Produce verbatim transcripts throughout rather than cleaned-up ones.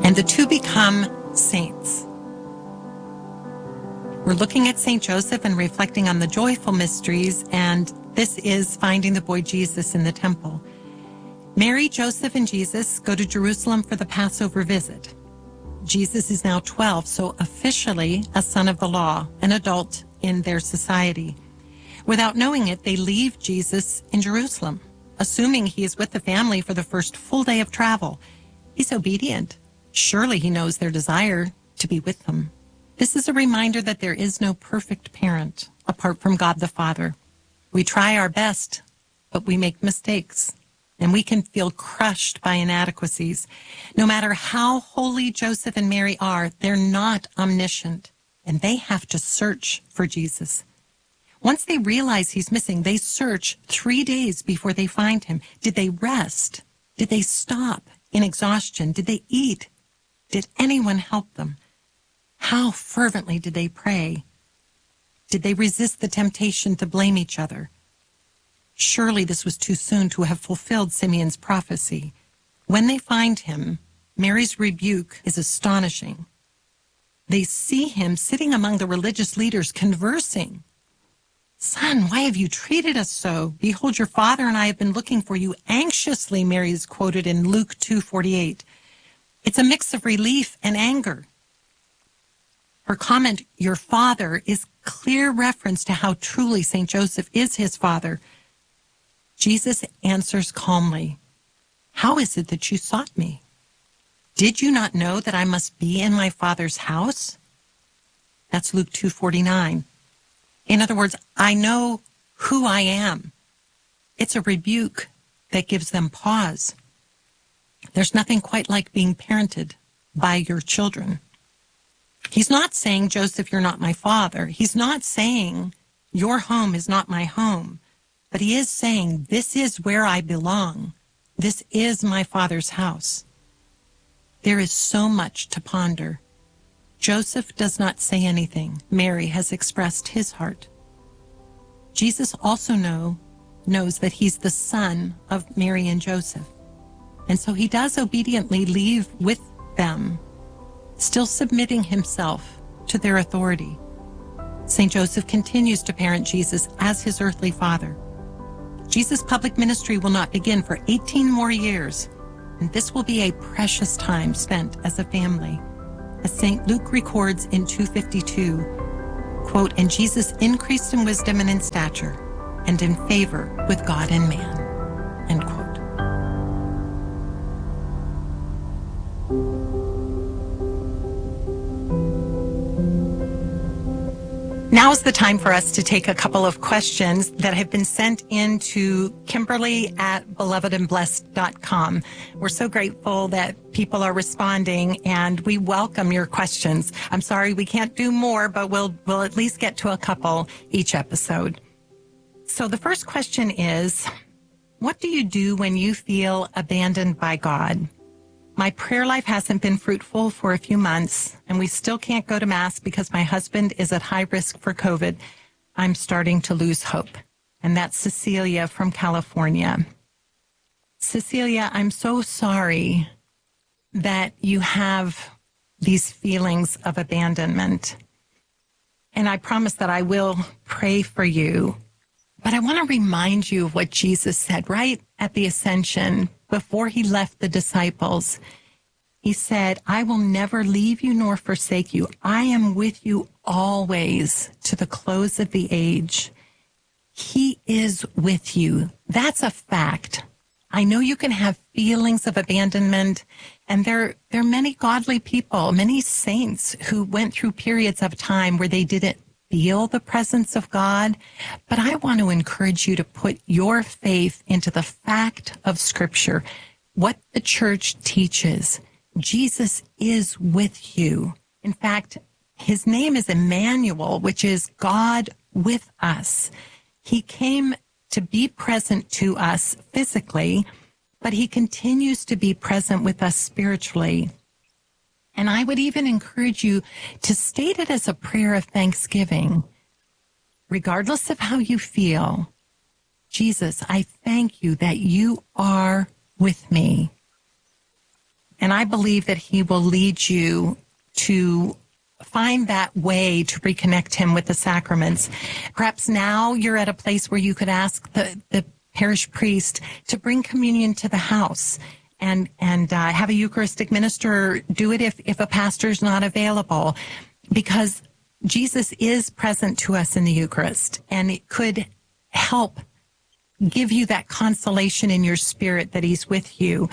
and the two become saints. We're looking at Saint Joseph and reflecting on the joyful mysteries, and this is finding the boy Jesus in the temple. Mary, Joseph, and Jesus go to Jerusalem for the Passover visit. Jesus is now twelve, so officially a son of the law, an adult in their society. Without knowing it, they leave Jesus in Jerusalem, assuming he is with the family for the first full day of travel. He's obedient. Surely he knows their desire to be with them. This is a reminder that there is no perfect parent apart from God the Father. We try our best, but we make mistakes, and we can feel crushed by inadequacies. No matter how holy Joseph and Mary are, they're not omniscient, and they have to search for Jesus. Once they realize he's missing, they search three days before they find him. Did they rest? Did they stop in exhaustion? Did they eat? Did anyone help them? How fervently did they pray? Did they resist the temptation to blame each other? Surely this was too soon to have fulfilled Simeon's prophecy. When they find him, Mary's rebuke is astonishing. They see him sitting among the religious leaders conversing. "Son, why have you treated us so? Behold, your father and I have been looking for you anxiously," Mary is quoted in Luke two forty-eight. It's a mix of relief and anger. Her comment, "your father," is clear reference to how truly Saint Joseph is his father. Jesus answers calmly, "How is it that you sought me? Did you not know that I must be in my Father's house?" That's Luke two forty-nine. In other words, I know who I am. It's a rebuke that gives them pause. There's nothing quite like being parented by your children. He's not saying, "Joseph, you're not my father." He's not saying, "Your home is not my home." But he is saying, "This is where I belong. This is my Father's house." There is so much to ponder. Joseph does not say anything. Mary has expressed his heart. Jesus also know, knows that he's the son of Mary and Joseph. And so he does obediently leave with them, still submitting himself to their authority. Saint Joseph continues to parent Jesus as his earthly father. Jesus' public ministry will not begin for eighteen more years, and this will be a precious time spent as a family. As Saint Luke records in two fifty-two, quote, "And Jesus increased in wisdom and in stature, and in favor with God and man," end quote. Now's the time for us to take a couple of questions that have been sent in to Kimberly at beloved and blessed dot com. We're so grateful that people are responding, and we welcome your questions. I'm sorry we can't do more, but we'll we'll at least get to a couple each episode. So the first question is, what do you do when you feel abandoned by God? My prayer life hasn't been fruitful for a few months, and we still can't go to Mass because my husband is at high risk for COVID. I'm starting to lose hope. And that's Cecilia from California. Cecilia, I'm so sorry that you have these feelings of abandonment. And I promise that I will pray for you. But I want to remind you of what Jesus said right at the Ascension. Before he left the disciples, he said, "I will never leave you nor forsake you. I am with you always to the close of the age." He is with you. That's a fact. I know you can have feelings of abandonment, and there, there are many godly people, many saints who went through periods of time where they didn't feel the presence of God. But I want to encourage you to put your faith into the fact of Scripture, what the church teaches. Jesus is with you. In fact, his name is Emmanuel, which is God with us. He came to be present to us physically, but he continues to be present with us spiritually. And I would even encourage you to state it as a prayer of thanksgiving. Regardless of how you feel, Jesus, I thank you that you are with me. And I believe that he will lead you to find that way to reconnect him with the sacraments. Perhaps now you're at a place where you could ask the, the parish priest to bring communion to the house and, and uh, have a Eucharistic minister do it if, if a pastor's not available, because Jesus is present to us in the Eucharist, and it could help give you that consolation in your spirit that he's with you.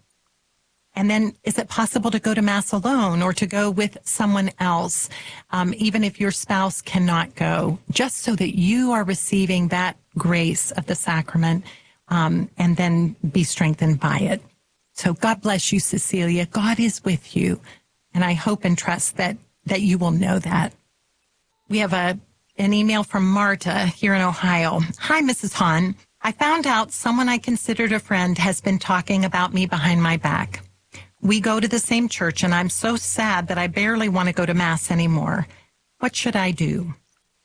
And then is it possible to go to Mass alone or to go with someone else, um, even if your spouse cannot go, just so that you are receiving that grace of the sacrament, um, and then be strengthened by it. So God bless you, Cecilia. God is with you. And I hope and trust that, that you will know that. We have a an email from Marta here in Ohio. Hi, Missus Hahn. I found out someone I considered a friend has been talking about me behind my back. We go to the same church, and I'm so sad that I barely want to go to Mass anymore. What should I do?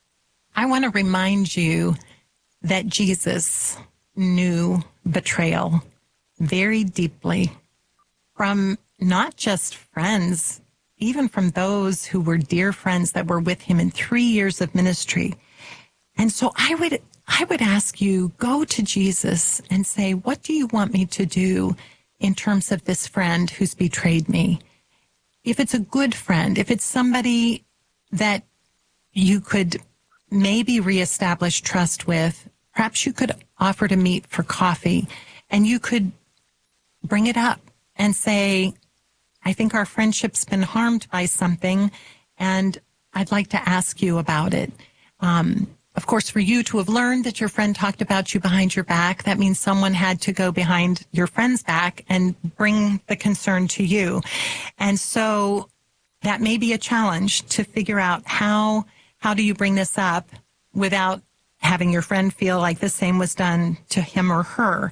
I want to remind you that Jesus knew betrayal very deeply from not just friends, even from those who were dear friends that were with him in three years of ministry. And so I would, I would ask you, go to Jesus and say, what do you want me to do in terms of this friend who's betrayed me? If it's a good friend, if it's somebody that you could maybe reestablish trust with, perhaps you could offer to meet for coffee, and you could bring it up and say, I think our friendship's been harmed by something, and I'd like to ask you about it. Um, Of course, for you to have learned that your friend talked about you behind your back, that means someone had to go behind your friend's back and bring the concern to you. And so that may be a challenge to figure out how, how do you bring this up without having your friend feel like the same was done to him or her.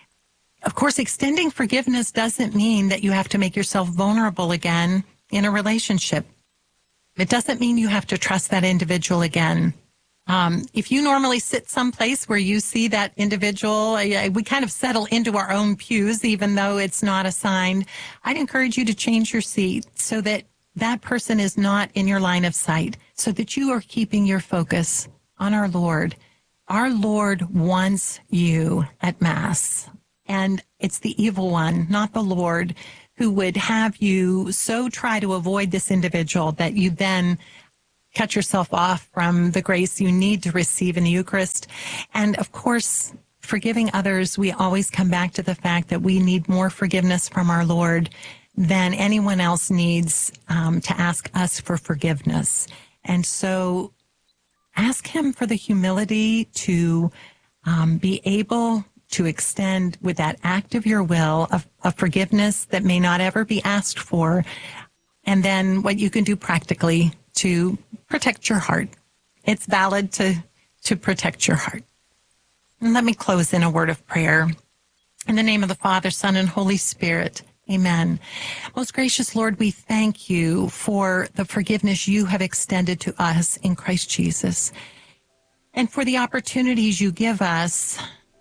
Of course, extending forgiveness doesn't mean that you have to make yourself vulnerable again in a relationship. It doesn't mean you have to trust that individual again. Um, if you normally sit someplace where you see that individual, uh, we kind of settle into our own pews, even though it's not assigned. I'd encourage you to change your seat so that that person is not in your line of sight, so that you are keeping your focus on our Lord. Our Lord wants you at Mass, and it's the evil one, not the Lord, who would have you so try to avoid this individual that you then cut yourself off from the grace you need to receive in the Eucharist. And of course, forgiving others, we always come back to the fact that we need more forgiveness from our Lord than anyone else needs um, to ask us for forgiveness. And so ask him for the humility to um, be able to extend with that act of your will of, of forgiveness that may not ever be asked for. And then what you can do practically to protect your heart. It's valid to, to protect your heart. And let me close in a word of prayer. In the name of the Father, Son, and Holy Spirit, amen. Most gracious Lord, we thank you for the forgiveness you have extended to us in Christ Jesus, and for the opportunities you give us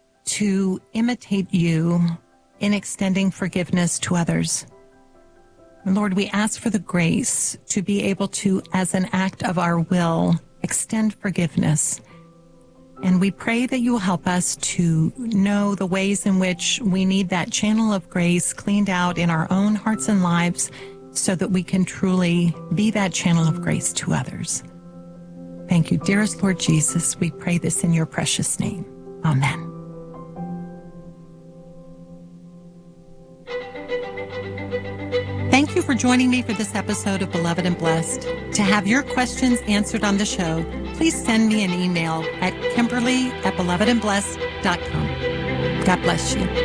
to imitate you in extending forgiveness to others. Lord, we ask for the grace to be able to, as an act of our will, extend forgiveness. And we pray that you will help us to know the ways in which we need that channel of grace cleaned out in our own hearts and lives so that we can truly be that channel of grace to others. Thank you, dearest Lord Jesus. We pray this in your precious name. Amen. Thank you for joining me for this episode of Beloved and Blessed. To have your questions answered on the show, please send me an email at Kimberly at beloved and blessed dot com. God bless you.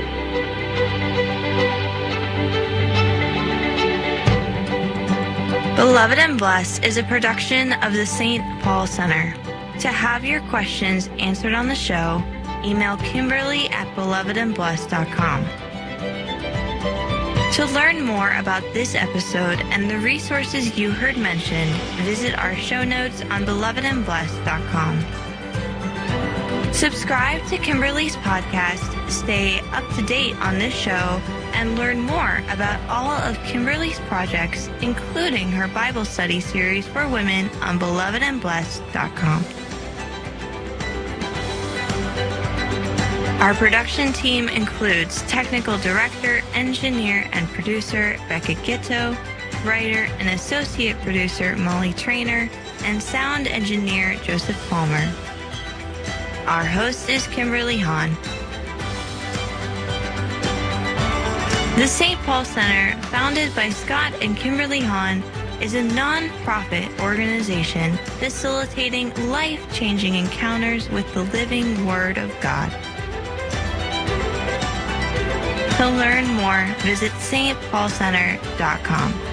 Beloved and Blessed is a production of the Saint Paul Center. To have your questions answered on the show, email Kimberly at beloved and blessed dot com. To learn more about this episode and the resources you heard mentioned, visit our show notes on beloved and blessed dot com. Subscribe to Kimberly's podcast, stay up to date on this show, and learn more about all of Kimberly's projects, including her Bible study series for women on beloved and blessed dot com. Our production team includes technical director, engineer, and producer Becca Gitto, writer and associate producer Molly Trainer, and sound engineer Joseph Palmer. Our host is Kimberly Hahn. The Saint Paul Center, founded by Scott and Kimberly Hahn, is a non-profit organization facilitating life-changing encounters with the living Word of God. To learn more, visit S T Paul Center dot com.